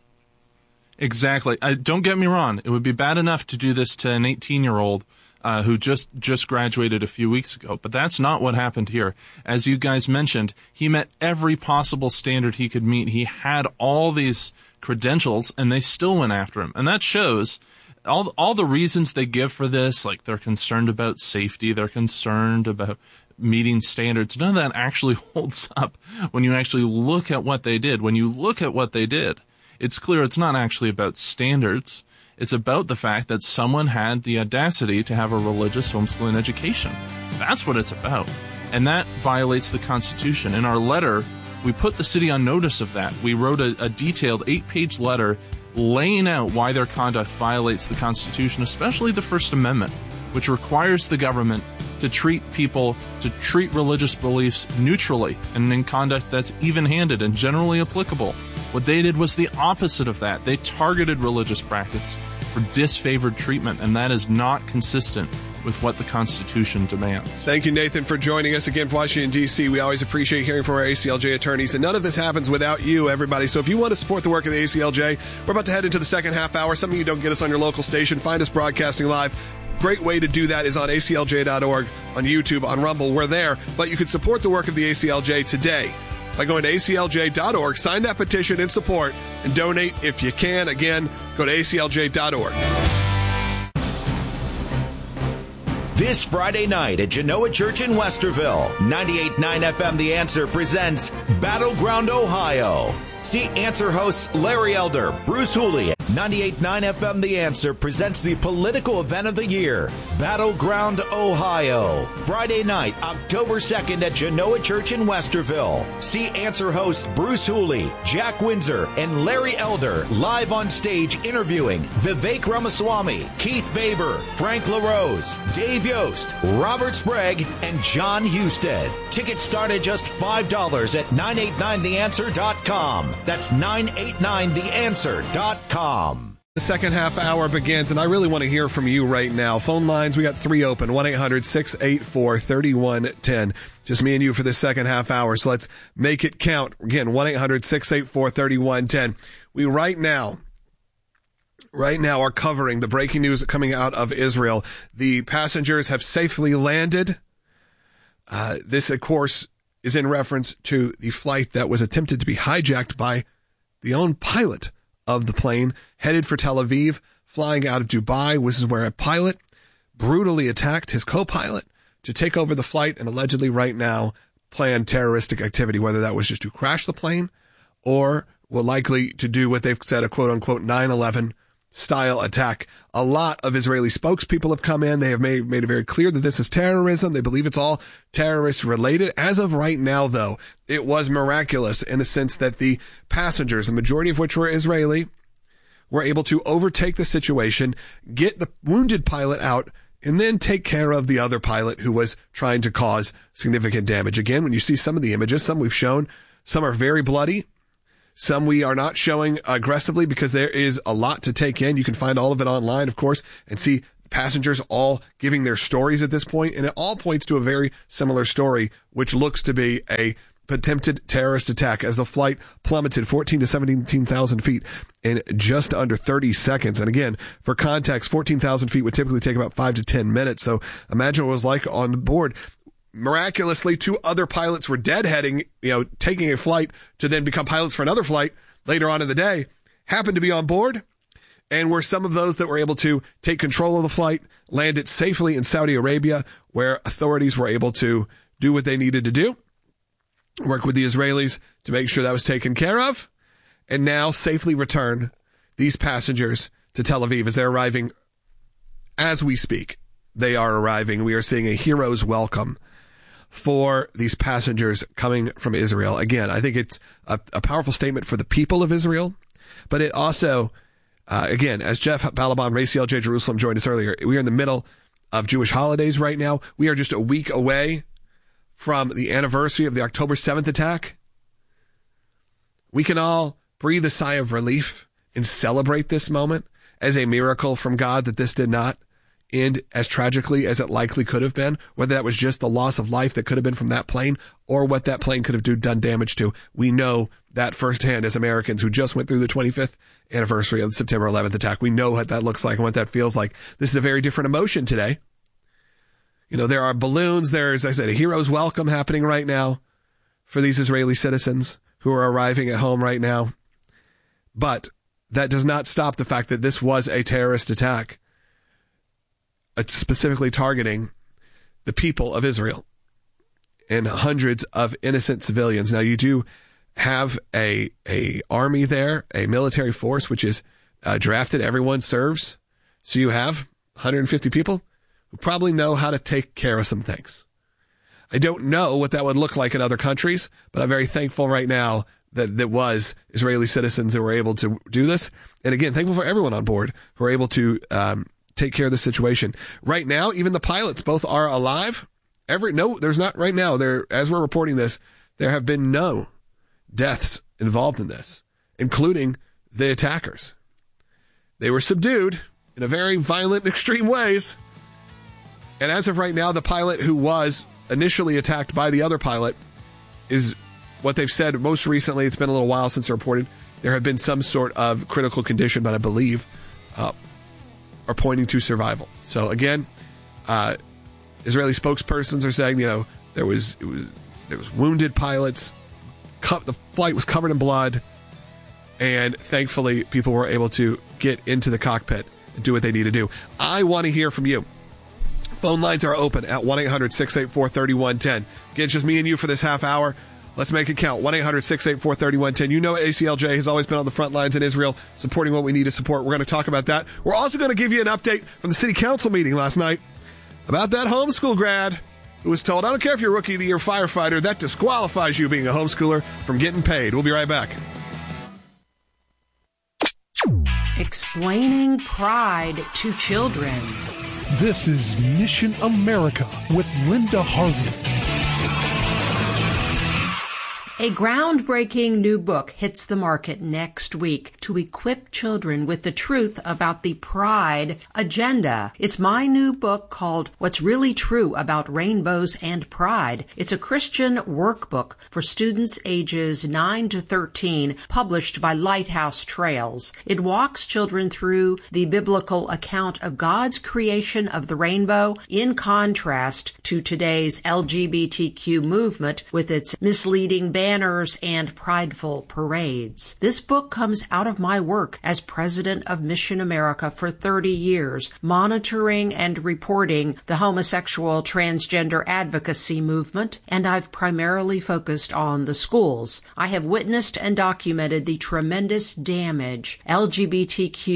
Exactly. Uh, don't get me wrong. It would be bad enough to do this to an eighteen-year-old Uh, who just, just graduated a few weeks ago. But that's not what happened here. As you guys mentioned, he met every possible standard he could meet. He had all these credentials, and they still went after him. And that shows all, all the reasons they give for this, like they're concerned about safety, they're concerned about meeting standards. None of that actually holds up when you actually look at what they did. When you look at what they did, it's clear it's not actually about standards. It's about the fact that someone had the audacity to have a religious homeschooling education. That's what it's about. And that violates the Constitution. In our letter, we put the city on notice of that. We wrote a, a detailed eight-page letter laying out why their conduct violates the Constitution, especially the First Amendment, which requires the government to treat people, to treat religious beliefs neutrally and in conduct that's even-handed and generally applicable. What they did was the opposite of that. They targeted religious practice for disfavored treatment, and that is not consistent with what the Constitution demands. Thank you, Nathan, for joining us again from Washington, D C. We always appreciate hearing from our A C L J attorneys, and none of this happens without you, everybody. So if you want to support the work of the A C L J, we're about to head into the second half hour. Something you don't get us on your local station. Find us broadcasting live. Great way to do that is on A C L J dot org, on YouTube, on Rumble. We're there, but you can support the work of the A C L J today by going to A C L J dot org, sign that petition and support, and donate if you can. Again, go to A C L J dot org. This Friday night at Genoa Church in Westerville, ninety-eight point nine F M The Answer presents Battleground Ohio. See Answer hosts Larry Elder, Bruce Hooley. ninety-eight point nine F M The Answer presents the political event of the year, Battleground Ohio. Friday night, October second at Genoa Church in Westerville. See Answer hosts Bruce Hooley, Jack Windsor, and Larry Elder live on stage interviewing Vivek Ramaswamy, Keith Baber, Frank LaRose, Dave Yost, Robert Sprague, and John Husted. Tickets start at just five dollars at nine eight nine the answer dot com. That's nine eight nine the answer dot com. The second half hour begins, and I really want to hear from you right now. Phone lines, we got three open, one eight hundred six eight four three one one zero. Just me and you for this second half hour, so let's make it count. Again, one eight hundred six eight four three one one zero. We right now, right now are covering the breaking news coming out of Israel. The passengers have safely landed. Uh, this, of course, is in reference to the flight that was attempted to be hijacked by the own pilot of the plane, headed for Tel Aviv, flying out of Dubai. This is where a pilot brutally attacked his co-pilot to take over the flight and allegedly right now plan terroristic activity, whether that was just to crash the plane or will likely to do what they've said, a quote-unquote nine eleven style attack. A lot of Israeli spokespeople have come in. They have made, made it very clear that this is terrorism. They believe it's all terrorist related. As of right now, though, it was miraculous in the sense that the passengers, the majority of which were Israeli, were able to overtake the situation, get the wounded pilot out, and then take care of the other pilot who was trying to cause significant damage. Again, when you see some of the images, some we've shown, some are very bloody. Some we are not showing aggressively because there is a lot to take in. You can find all of it online, of course, and see passengers all giving their stories at this point. And it all points to a very similar story, which looks to be a attempted terrorist attack as the flight plummeted fourteen to seventeen thousand feet in just under thirty seconds. And again, for context, fourteen thousand feet would typically take about five to ten minutes. So imagine what it was like on board. Miraculously, two other pilots were deadheading, you know, taking a flight to then become pilots for another flight later on in the day, happened to be on board, and were some of those that were able to take control of the flight, land it safely in Saudi Arabia, where authorities were able to do what they needed to do, work with the Israelis to make sure that was taken care of, and now safely return these passengers to Tel Aviv as they're arriving as we speak. They are arriving. We are seeing a hero's welcome for these passengers coming from Israel. Again, I think it's a, a powerful statement for the people of Israel, but it also, uh, again, as Jeff Balaban, A C L J Jerusalem joined us earlier, we are in the middle of Jewish holidays right now. We are just a week away from the anniversary of the October seventh attack. We can all breathe a sigh of relief and celebrate this moment as a miracle from God that this did not end as tragically as it likely could have been, whether that was just the loss of life that could have been from that plane or what that plane could have do, done damage to. We know that firsthand as Americans who just went through the twenty-fifth anniversary of the September eleventh attack. We know what that looks like and what that feels like. This is a very different emotion today. You know, there are balloons. There's, as I said, a hero's welcome happening right now for these Israeli citizens who are arriving at home right now. But that does not stop the fact that this was a terrorist attack, specifically targeting the people of Israel and hundreds of innocent civilians. Now, you do have a a army there, a military force, which is uh, drafted. Everyone serves. So you have one hundred fifty people who probably know how to take care of some things. I don't know what that would look like in other countries, but I'm very thankful right now that that was Israeli citizens who were able to do this. And again, thankful for everyone on board who are able to um, take care of the situation. Right now, even the pilots both are alive. Every no, there's not right now. There, as we're reporting this, there have been no deaths involved in this, including the attackers. They were subdued in a very violent, extreme ways. And as of right now, the pilot who was initially attacked by the other pilot is what they've said most recently. It's been a little while since they reported. There have been some sort of critical condition, but I believe uh, are pointing to survival. So again, uh, Israeli spokespersons are saying, you know, there was, it was there was wounded pilots. Co- the flight was covered in blood, and thankfully, people were able to get into the cockpit and do what they need to do. I want to hear from you. Phone lines are open at one eight hundred six eight four three one one zero. Again, it's just me and you for this half hour. Let's make it count. one eight hundred six eight four three one one zero. You know A C L J has always been on the front lines in Israel, supporting what we need to support. We're going to talk about that. We're also going to give you an update from the city council meeting last night about that homeschool grad who was told, I don't care if you're Rookie of the Year firefighter, that disqualifies you being a homeschooler from getting paid. We'll be right back. Explaining pride to children. This is Mission America with Linda Harvey. A groundbreaking new book hits the market next week to equip children with the truth about the Pride agenda. It's my new book called What's Really True About Rainbows and Pride. It's a Christian workbook for students ages nine to thirteen, published by Lighthouse Trails. It walks children through the biblical account of God's creation of the rainbow in contrast to today's L G B T Q movement with its misleading banners and prideful parades. This book comes out of my work as president of Mission America for thirty years, monitoring and reporting the homosexual transgender advocacy movement, and I've primarily focused on the schools. I have witnessed and documented the tremendous damage L G B T Q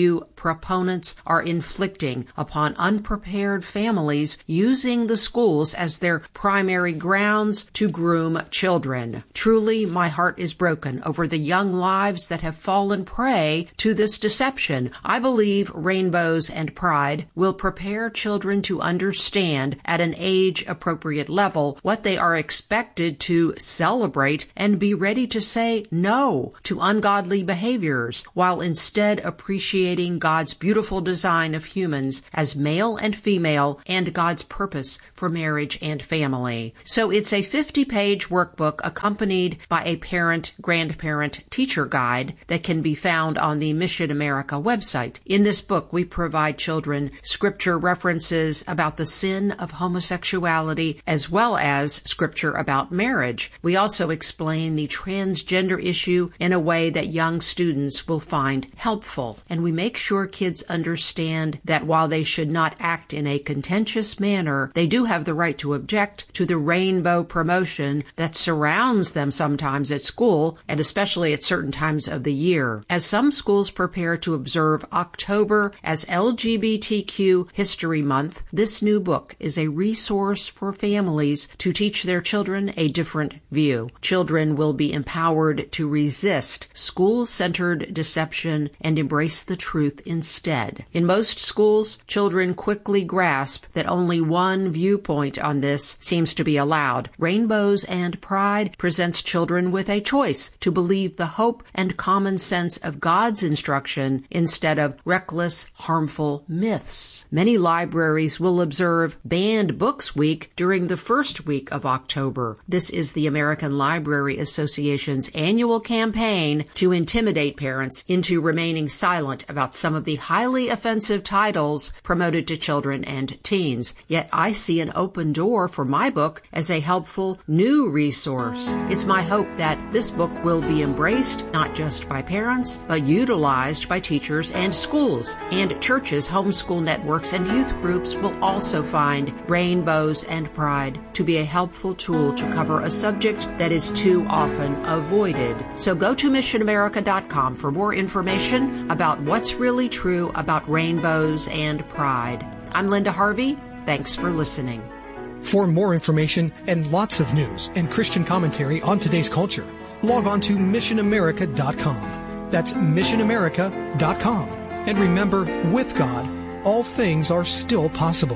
proponents are inflicting upon unprepared families using the schools as their primary grounds to groom children. Truly, my heart is broken over the young lives that have fallen prey to this deception. I believe Rainbows and Pride will prepare children to understand at an age-appropriate level what they are expected to celebrate and be ready to say no to ungodly behaviors, while instead appreciating God's beautiful design of humans as male and female and God's purpose for marriage and family. So it's a fifty-page workbook accompanied by a parent-grandparent teacher guide that can be found on the Mission America website. In this book, we provide children scripture references about the sin of homosexuality as well as scripture about marriage. We also explain the transgender issue in a way that young students will find helpful. And we make sure kids understand that while they should not act in a contentious manner, they do have the right to object to the rainbow promotion that surrounds them sometimes at school, and especially at certain times of the year. As some schools prepare to observe October as L G B T Q History Month, this new book is a resource for families to teach their children a different view. Children will be empowered to resist school-centered deception and embrace the truth instead. In most schools, children quickly grasp that only one viewpoint on this seems to be allowed. Rainbows and Pride presents children with a choice to believe the hope and common sense of God's instruction instead of reckless, harmful myths. Many libraries will observe Banned Books Week during the first week of October. This is the American Library Association's annual campaign to intimidate parents into remaining silent about some of the highly offensive titles promoted to children and teens. Yet I see an open door for my book as a helpful new resource. It's my hope that this book will be embraced not just by parents, but utilized by teachers and schools, and churches, homeschool networks, and youth groups will also find Rainbows and Pride to be a helpful tool to cover a subject that is too often avoided. So go to mission america dot com for more information about what's really true about rainbows and pride. I'm Linda Harvey. Thanks for listening. For more information and lots of news and Christian commentary on today's culture, log on to mission america dot com. That's mission america dot com. And remember, with God, all things are still possible.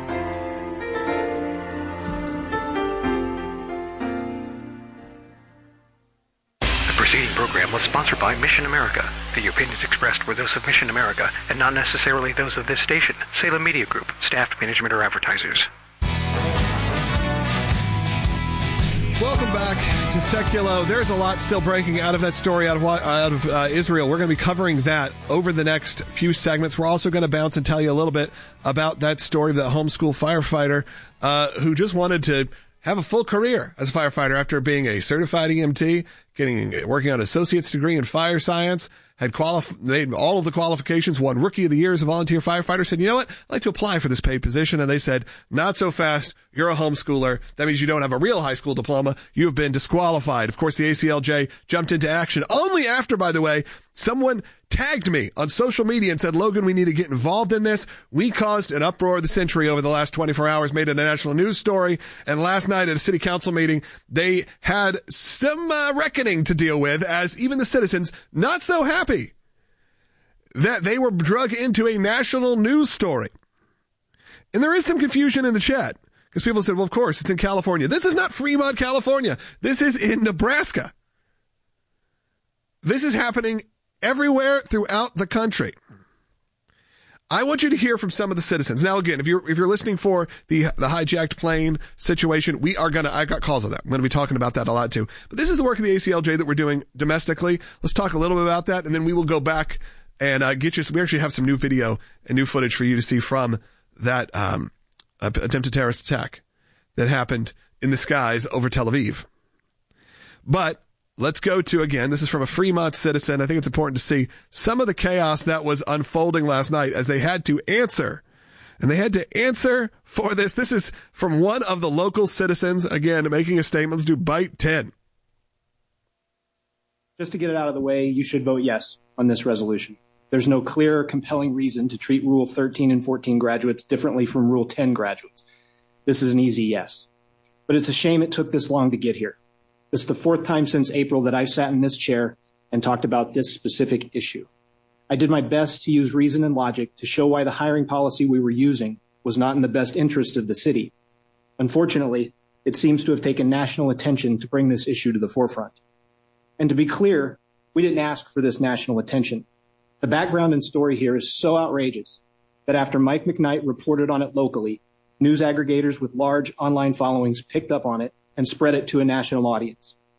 The preceding program was sponsored by Mission America. The opinions expressed were those of Mission America and not necessarily those of this station, Salem Media Group, staff, management, or advertisers. Welcome back to Seculo. There's a lot still breaking out of that story out of out of uh, Israel. We're going to be covering that over the next few segments. We're also going to bounce and tell you a little bit about that story of that homeschool firefighter uh, who just wanted to have a full career as a firefighter after being a certified E M T, getting working on an associate's degree in fire science, had qualif- made all of the qualifications, won Rookie of the Year as a volunteer firefighter, said, you know what, I'd like to apply for this paid position. And they said, not so fast. You're a homeschooler. That means you don't have a real high school diploma. You've been disqualified. Of course, the A C L J jumped into action only after, by the way, someone tagged me on social media and said, Logan, we need to get involved in this. We caused an uproar of the century over the last twenty-four hours, made it a national news story. And last night at a city council meeting, they had some uh, reckoning to deal with, as even the citizens not so happy that they were drug into a national news story. And there is some confusion in the chat because people said, well, of course, it's in California. This is not Fremont, California. This is in Nebraska. This is happening everywhere throughout the country. I want you to hear from some of the citizens. Now, again, if you're if you're listening for the the hijacked plane situation, we are gonna. I got calls on that. I'm gonna be talking about that a lot too. But this is the work of the A C L J that we're doing domestically. Let's talk a little bit about that, and then we will go back and uh, get you. We actually have some new video and new footage for you to see from that um, attempted terrorist attack that happened in the skies over Tel Aviv. But let's go to, again, this is from a Fremont citizen. I think it's important to see some of the chaos that was unfolding last night as they had to answer. And they had to answer for this. This is from one of the local citizens, again, making a statement. Let's do bite ten. Just to get it out of the way, you should vote yes on this resolution. There's no clear or compelling reason to treat Rule thirteen and fourteen graduates differently from Rule ten graduates. This is an easy yes. But it's a shame it took this long to get here. This is the fourth time since April that I've sat in this chair and talked about this specific issue. I did my best to use reason and logic to show why the hiring policy we were using was not in the best interest of the city. Unfortunately, it seems to have taken national attention to bring this issue to the forefront. And to be clear, we didn't ask for this national attention. The background and story here is so outrageous that after Mike McKnight reported on it locally, news aggregators with large online followings picked up on it and spread it to a national audience.